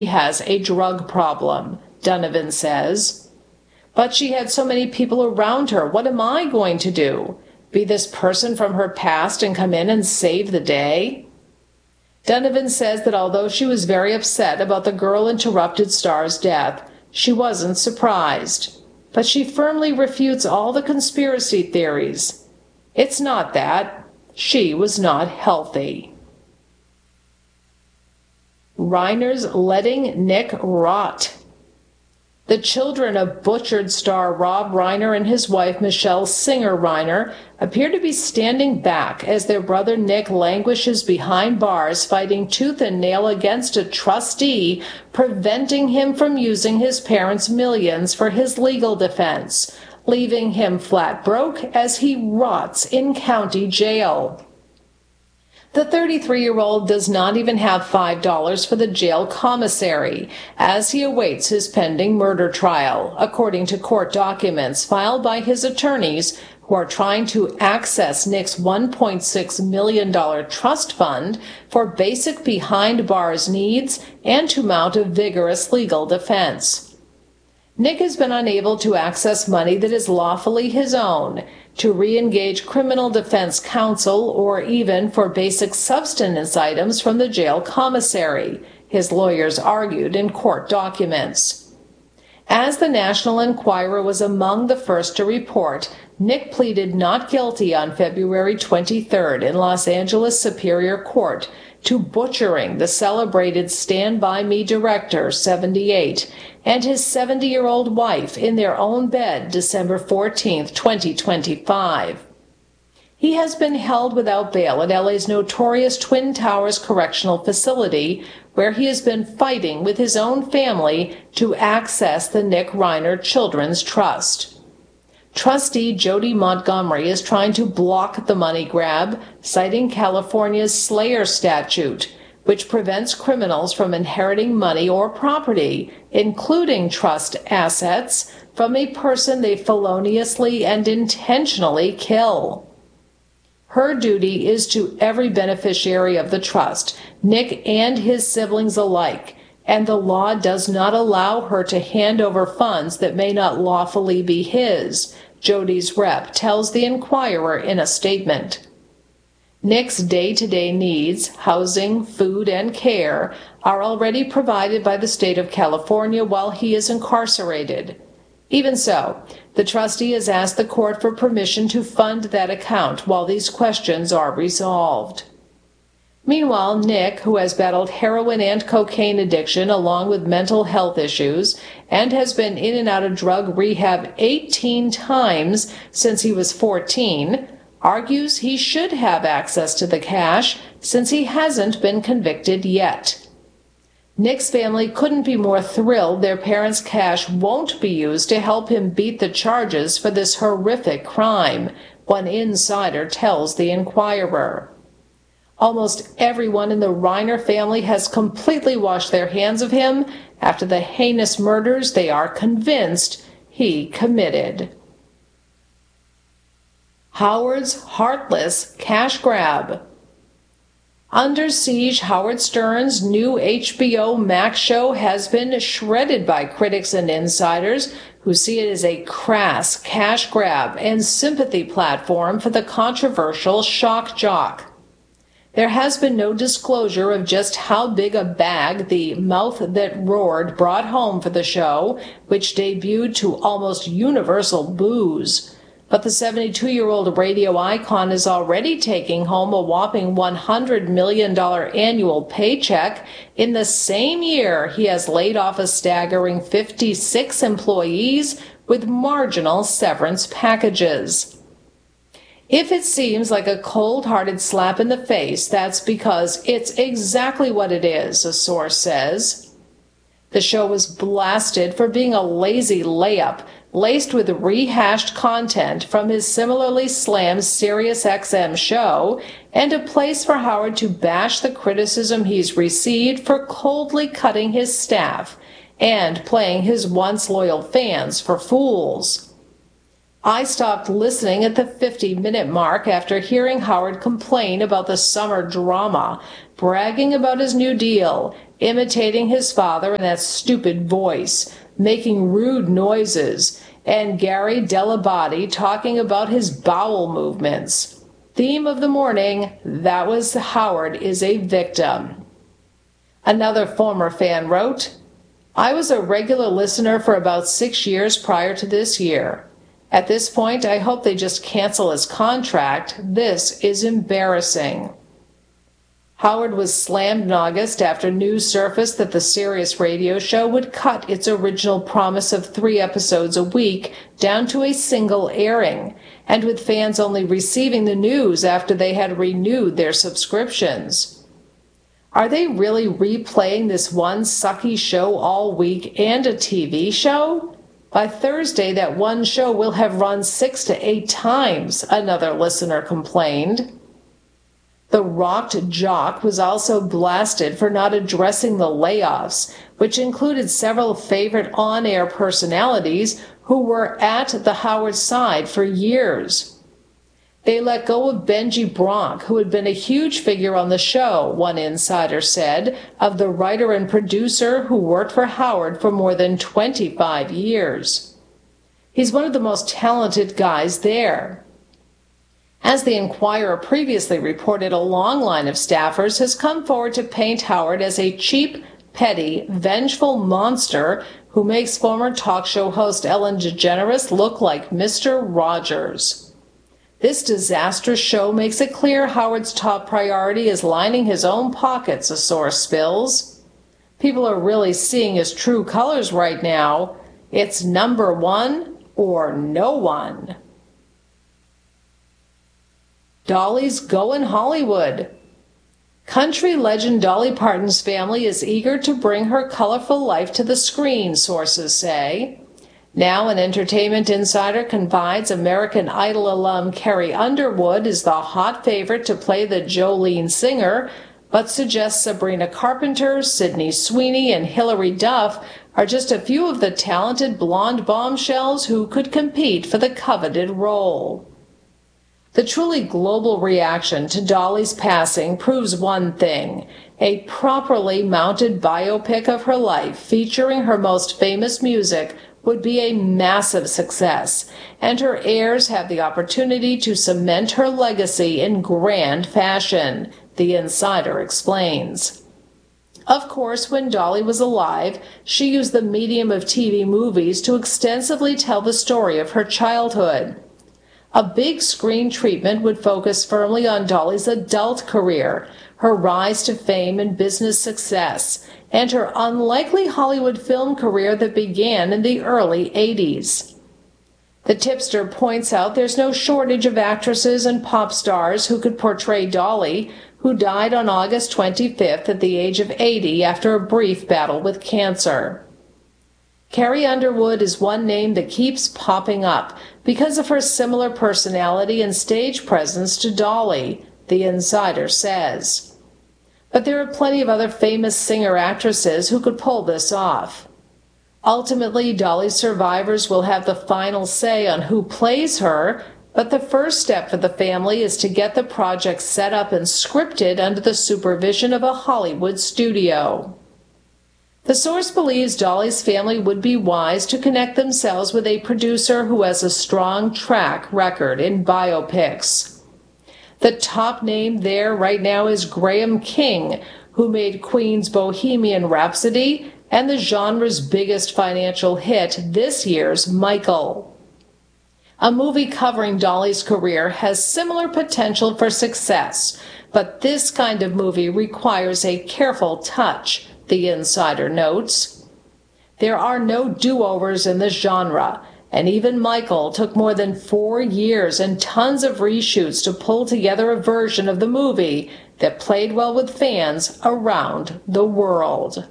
has a drug problem, Donovan says. But she had so many people around her. What am I going to do? Be this person from her past and come in and save the day? Donovan says that although she was very upset about the Girl Interrupted star's death, she wasn't surprised. But she firmly refutes all the conspiracy theories. It's not that. She was not healthy. Reiner's letting Nick rot. The children of Butchered star Rob Reiner and his wife Michelle Singer Reiner appear to be standing back as their brother Nick languishes behind bars fighting tooth and nail against a trustee preventing him from using his parents' millions for his legal defense, leaving him flat broke as he rots in county jail. The 33-year-old does not even have $5 for the jail commissary as he awaits his pending murder trial, according to court documents filed by his attorneys who are trying to access Nick's $1.6 million trust fund for basic behind-bars needs and to mount a vigorous legal defense. Nick has been unable to access money that is lawfully his own, to re-engage criminal defense counsel, or even for basic substance items from the jail commissary, his lawyers argued in court documents. As the National Enquirer was among the first to report, Nick pleaded not guilty on February 23rd in Los Angeles Superior Court to butchering the celebrated Stand By Me director, 78, and his 70-year-old wife in their own bed December 14, 2025. He has been held without bail at LA's notorious Twin Towers Correctional Facility, where he has been fighting with his own family to access the Nick Reiner Children's Trust. Trustee Jody Montgomery is trying to block the money grab, citing California's Slayer statute, which prevents criminals from inheriting money or property, including trust assets, from a person they feloniously and intentionally kill. Her duty is to every beneficiary of the trust, Nick and his siblings alike, and the law does not allow her to hand over funds that may not lawfully be his, Jody's rep tells the Enquirer in a statement. Nick's day-to-day needs, housing, food, and care, are already provided by the state of California while he is incarcerated. Even so, the trustee has asked the court for permission to fund that account while these questions are resolved. Meanwhile, Nick, who has battled heroin and cocaine addiction along with mental health issues and has been in and out of drug rehab 18 times since he was 14, argues he should have access to the cash since he hasn't been convicted yet. Nick's family couldn't be more thrilled their parents' cash won't be used to help him beat the charges for this horrific crime, one insider tells the Enquirer. Almost everyone in the Reiner family has completely washed their hands of him after the heinous murders they are convinced he committed. Howard's heartless cash grab. Under siege, Howard Stern's new HBO Max show has been shredded by critics and insiders who see it as a crass cash grab and sympathy platform for the controversial shock jock. There has been no disclosure of just how big a bag the Mouth That Roared brought home for the show, which debuted to almost universal boos. But the 72-year-old radio icon is already taking home a whopping $100 million annual paycheck in the same year he has laid off a staggering 56 employees with marginal severance packages. If it seems like a cold-hearted slap in the face, that's because it's exactly what it is, a source says. The show was blasted for being a lazy layup, laced with rehashed content from his similarly slammed SiriusXM show, and a place for Howard to bash the criticism he's received for coldly cutting his staff and playing his once loyal fans for fools. I stopped listening at the 50-minute mark after hearing Howard complain about the summer drama, bragging about his new deal, imitating his father in that stupid voice, making rude noises, and Gary Dell'Abate talking about his bowel movements. Theme of the morning, that was Howard is a victim. Another former fan wrote, I was a regular listener for about 6 years prior to this year. At this point, I hope they just cancel his contract. This is embarrassing. Howard was slammed in August after news surfaced that the Sirius radio show would cut its original promise of 3 episodes a week down to a single airing, and with fans only receiving the news after they had renewed their subscriptions. Are they really replaying this one sucky show all week and a TV show? By Thursday, that one show will have run 6 to 8 times, another listener complained. The Rocked Jock was also blasted for not addressing the layoffs, which included several favorite on-air personalities who were at the Howard side for years. They let go of Benji Bronk, who had been a huge figure on the show, one insider said, of the writer and producer who worked for Howard for more than 25 years. He's one of the most talented guys there. As the Enquirer previously reported, a long line of staffers has come forward to paint Howard as a cheap, petty, vengeful monster who makes former talk show host Ellen DeGeneres look like Mr. Rogers. This disastrous show makes it clear Howard's top priority is lining his own pockets, a source spills. People are really seeing his true colors right now. It's number one or no one. Dolly's Goin' Hollywood. Country legend Dolly Parton's family is eager to bring her colorful life to the screen, sources say. Now an Entertainment Insider confides American Idol alum Carrie Underwood is the hot favorite to play the Jolene singer, but suggests Sabrina Carpenter, Sydney Sweeney, and Hilary Duff are just a few of the talented blonde bombshells who could compete for the coveted role. The truly global reaction to Dolly's passing proves one thing: a properly mounted biopic of her life featuring her most famous music would be a massive success, and her heirs have the opportunity to cement her legacy in grand fashion, the insider explains. Of course, when Dolly was alive, she used the medium of TV movies to extensively tell the story of her childhood. A big screen treatment would focus firmly on Dolly's adult career, her rise to fame and business success, and her unlikely Hollywood film career that began in the early 80s. The tipster points out there's no shortage of actresses and pop stars who could portray Dolly, who died on August 25th at the age of 80 after a brief battle with cancer. Carrie Underwood is one name that keeps popping up because of her similar personality and stage presence to Dolly, the insider says. But there are plenty of other famous singer-actresses who could pull this off. Ultimately, Dolly's survivors will have the final say on who plays her, but the first step for the family is to get the project set up and scripted under the supervision of a Hollywood studio. The source believes Dolly's family would be wise to connect themselves with a producer who has a strong track record in biopics. The top name there right now is Graham King, who made Queen's Bohemian Rhapsody and the genre's biggest financial hit, this year's Michael. A movie covering Dolly's career has similar potential for success, but this kind of movie requires a careful touch, the insider notes. There are no do-overs in this genre, and even Michael took more than 4 years and tons of reshoots to pull together a version of the movie that played well with fans around the world.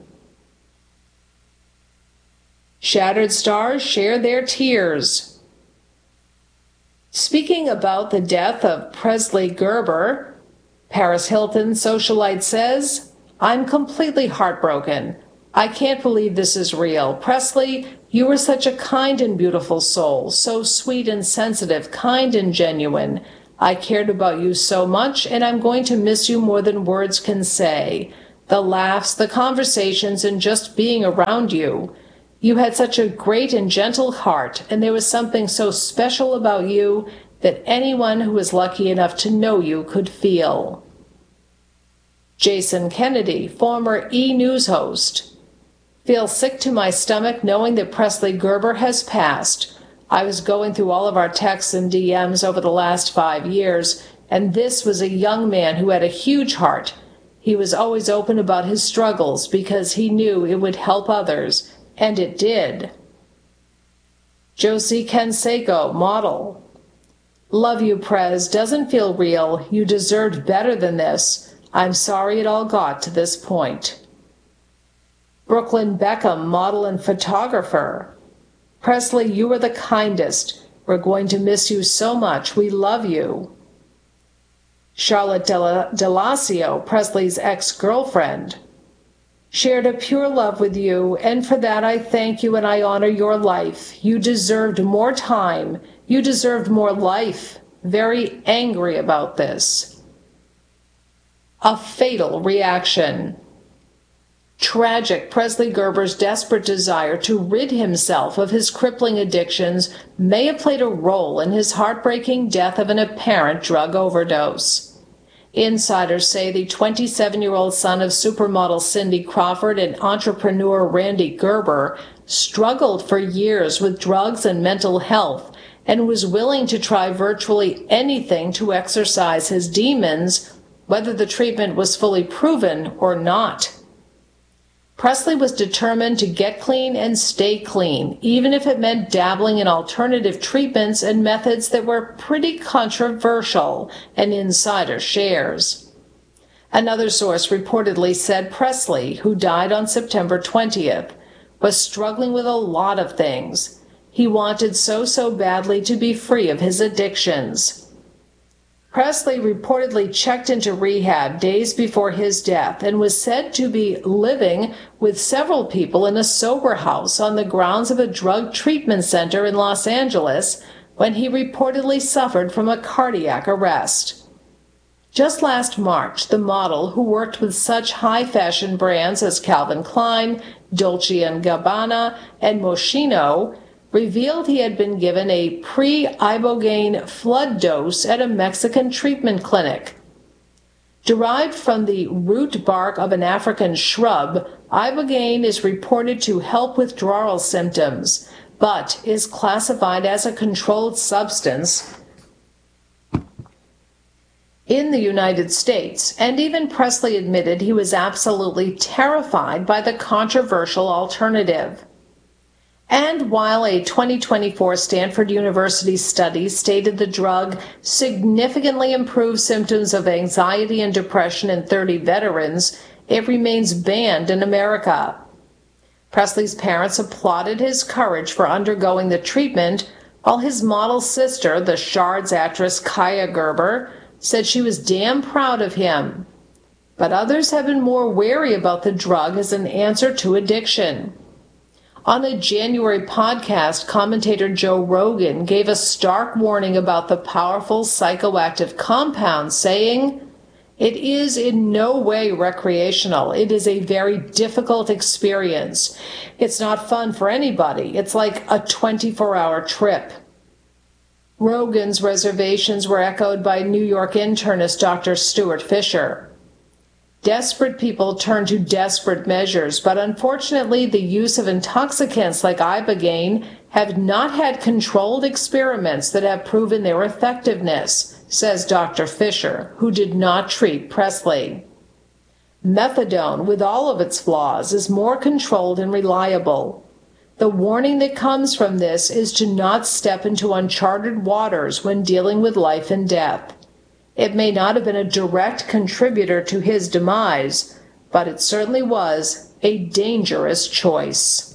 Shattered stars share their tears. Speaking about the death of Presley Gerber, Paris Hilton socialite says, "I'm completely heartbroken. I can't believe this is real. Presley, You were such a kind and beautiful soul, so sweet and sensitive, kind and genuine. I cared about you so much, and I'm going to miss you more than words can say. The laughs, the conversations, and just being around you. You had such a great and gentle heart, and there was something so special about you that anyone who was lucky enough to know you could feel. Jason Kennedy, former E! News host. Feel sick to my stomach knowing that Presley Gerber has passed. I was going through all of our texts and DMs over the last 5 years, and this was a young man who had a huge heart. He was always open about his struggles because he knew it would help others, and it did. Josie Canseco, model. Love you, Prez. Doesn't feel real. You deserved better than this. I'm sorry it all got to this point. Brooklyn Beckham, model and photographer. Presley, you are the kindest. We're going to miss you so much. We love you. Charlotte Delacio, Presley's ex-girlfriend. Shared a pure love with you, and for that I thank you and I honor your life. You deserved more time. You deserved more life. Very angry about this. A fatal reaction. Tragic. Presley Gerber's desperate desire to rid himself of his crippling addictions may have played a role in his heartbreaking death of an apparent drug overdose. Insiders say the 27-year-old son of supermodel Cindy Crawford and entrepreneur Randy Gerber struggled for years with drugs and mental health and was willing to try virtually anything to exorcise his demons, whether the treatment was fully proven or not. Presley was determined to get clean and stay clean, even if it meant dabbling in alternative treatments and methods that were pretty controversial, an insider shares. Another source reportedly said Presley, who died on September 20th, was struggling with a lot of things. He wanted so badly to be free of his addictions. Presley reportedly checked into rehab days before his death and was said to be living with several people in a sober house on the grounds of a drug treatment center in Los Angeles when he reportedly suffered from a cardiac arrest. Just last March, the model, who worked with such high-fashion brands as Calvin Klein, Dolce & Gabbana, and Moschino, revealed he had been given a pre-ibogaine flood dose at a Mexican treatment clinic. Derived from the root bark of an African shrub, ibogaine is reported to help withdrawal symptoms, but is classified as a controlled substance in the United States, and even Presley admitted he was absolutely terrified by the controversial alternative. And while a 2024 Stanford University study stated the drug significantly improved symptoms of anxiety and depression in 30 veterans, it remains banned in America. Presley's parents applauded his courage for undergoing the treatment, while his model sister, the Shards actress Kaia Gerber, said she was damn proud of him. But others have been more wary about the drug as an answer to addiction. On the January podcast, commentator Joe Rogan gave a stark warning about the powerful psychoactive compound, saying, "It is in no way recreational. It is a very difficult experience. It's not fun for anybody. It's like a 24-hour trip." Rogan's reservations were echoed by New York internist Dr. Stuart Fisher. Desperate people turn to desperate measures, but unfortunately the use of intoxicants like ibogaine have not had controlled experiments that have proven their effectiveness, says Dr. Fisher, who did not treat Presley. Methadone, with all of its flaws, is more controlled and reliable. The warning that comes from this is to not step into uncharted waters when dealing with life and death. It may not have been a direct contributor to his demise, but it certainly was a dangerous choice.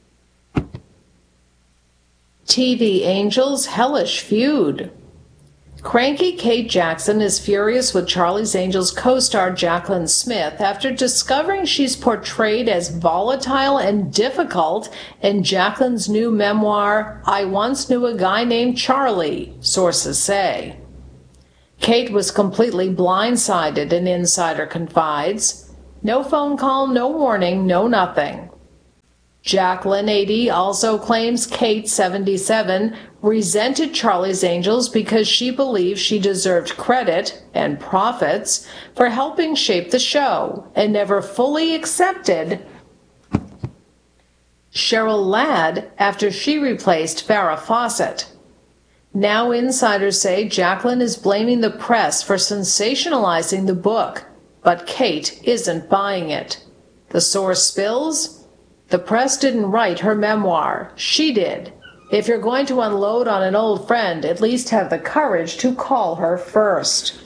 TV Angels' hellish feud. Cranky Kate Jackson is furious with Charlie's Angels co-star Jaclyn Smith after discovering she's portrayed as volatile and difficult in Jaclyn's new memoir, I Once Knew a Guy Named Charlie, sources say. Kate was completely blindsided, an insider confides. No phone call, no warning, no nothing. Jaclyn, 80, also claims Kate, 77, resented Charlie's Angels because she believed she deserved credit and profits for helping shape the show and never fully accepted Cheryl Ladd after she replaced Farrah Fawcett. Now insiders say Jaclyn is blaming the press for sensationalizing the book, but Kate isn't buying it. The source spills, the press didn't write her memoir. She did. If you're going to unload on an old friend, at least have the courage to call her first.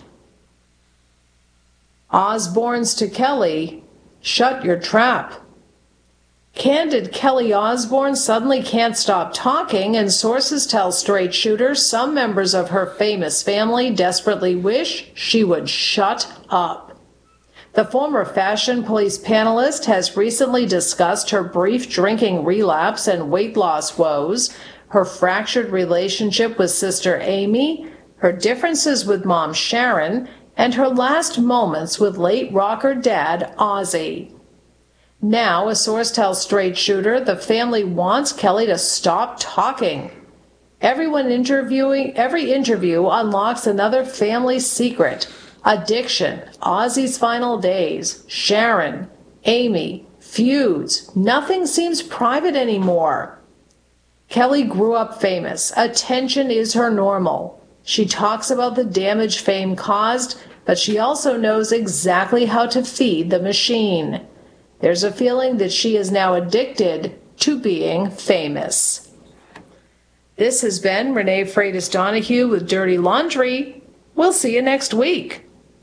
Osbourne's to Kelly, shut your trap. Candid Kelly Osbourne suddenly can't stop talking, and sources tell Straight Shooter some members of her famous family desperately wish she would shut up. The former Fashion Police panelist has recently discussed her brief drinking relapse and weight loss woes, her fractured relationship with sister Amy, her differences with mom Sharon, and her last moments with late rocker dad Ozzy. Now, a source tells Straight Shooter the family wants Kelly to stop talking. Every interview unlocks another family secret. Addiction, Ozzy's final days, Sharon, Amy, feuds. Nothing seems private anymore. Kelly grew up famous. Attention is her normal. She talks about the damage fame caused, but she also knows exactly how to feed the machine. There's a feeling that she is now addicted to being famous. This has been Renee Freitas Donahue with Dirty Laundry. We'll see you next week.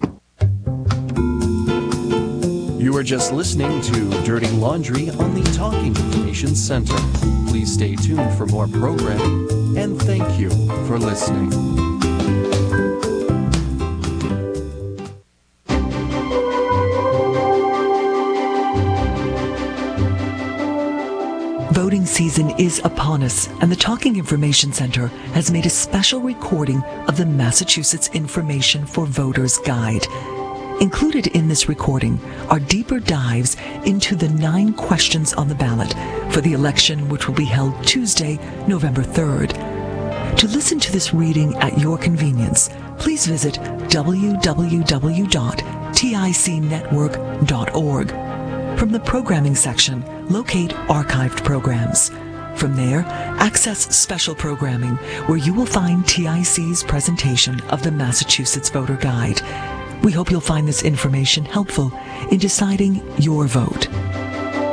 You are just listening to Dirty Laundry on the Talking Information Center. Please stay tuned for more programming, and thank you for listening. Voting season is upon us, and the Talking Information Center has made a special recording of the Massachusetts Information for Voters Guide. Included in this recording are deeper dives into the 9 questions on the ballot for the election, which will be held Tuesday, November 3rd. To listen to this reading at your convenience, please visit www.ticnetwork.org. From the programming section, locate archived programs. From there, access special programming, where you will find TIC's presentation of the Massachusetts Voter Guide. We hope you'll find this information helpful in deciding your vote.